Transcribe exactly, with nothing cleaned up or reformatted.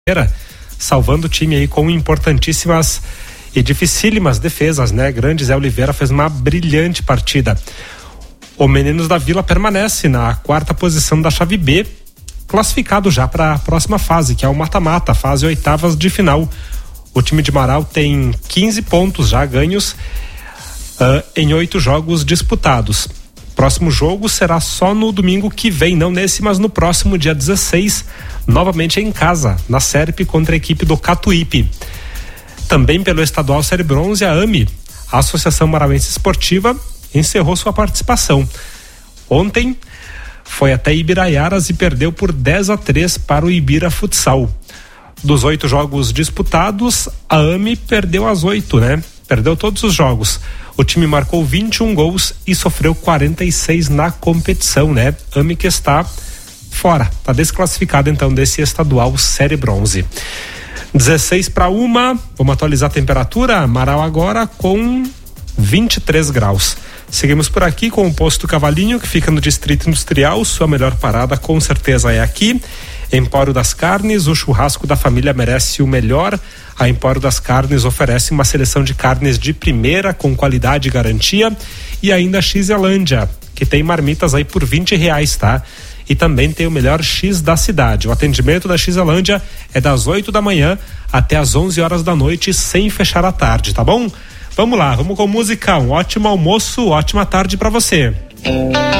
salvando o time aí com importantíssimas e dificílimas defesas, né? Grande Zé Oliveira fez uma brilhante partida. O Meninos da Vila permanece na quarta posição da chave B, classificado já para a próxima fase, que é o mata-mata, fase oitavas de final. O time de Marau tem quinze pontos já ganhos uh, em oito jogos disputados. Próximo jogo será só no domingo que vem, não nesse, mas no próximo dia dezesseis, novamente em casa, na Serp contra a equipe do Catuípe. Também pelo estadual Série Bronze, a AME, a Associação Marauense Esportiva, encerrou sua participação. Ontem foi até Ibiraiaras e perdeu por dez a três para o Ibira Futsal. Dos oito jogos disputados, a AME perdeu as oito, né? Perdeu todos os jogos. O time marcou vinte e um gols e sofreu quarenta e seis na competição, né? AME que está fora, está desclassificado então desse estadual Série Bronze. dezesseis para uma, vamos atualizar a temperatura. Marau agora com vinte e três graus. Seguimos por aqui com o Posto Cavalinho, que fica no Distrito Industrial. Sua melhor parada com certeza é aqui. Empório das Carnes, o churrasco da família merece o melhor. A Empório das Carnes oferece uma seleção de carnes de primeira, com qualidade e garantia. E ainda a Xelândia, que tem marmitas aí por vinte reais, tá? E também tem o melhor X da cidade. O atendimento da Xelândia é das oito da manhã até as onze horas da noite, sem fechar à tarde, tá bom? Vamos lá, vamos com música. Um ótimo almoço, ótima tarde para você.